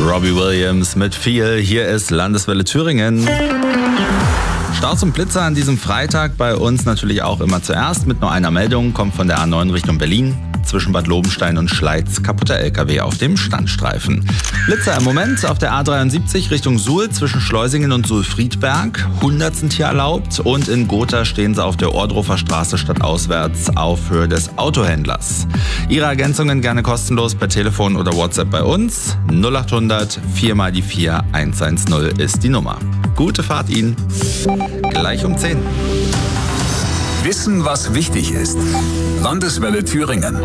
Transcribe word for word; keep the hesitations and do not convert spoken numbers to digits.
Robbie Williams mit viel. Hier ist Landeswelle Thüringen. Staus und Blitzer an diesem Freitag bei uns natürlich auch immer zuerst mit nur einer Meldung. Kommt von der A neun Richtung Berlin. Zwischen Bad Lobenstein und Schleiz kaputter L K W auf dem Standstreifen. Blitzer im Moment auf der A dreiundsiebzig Richtung Suhl zwischen Schleusingen und Suhl-Friedberg. hundert sind hier erlaubt und in Gotha stehen sie auf der Ohrdruffer Straße stadtauswärts auf Höhe des Autohändlers. Ihre Ergänzungen gerne kostenlos per Telefon oder WhatsApp bei uns. null achthundert vier mal die vier eins eins null ist die Nummer. Gute Fahrt Ihnen. Gleich um zehn. Wissen, was wichtig ist. Landeswelle Thüringen.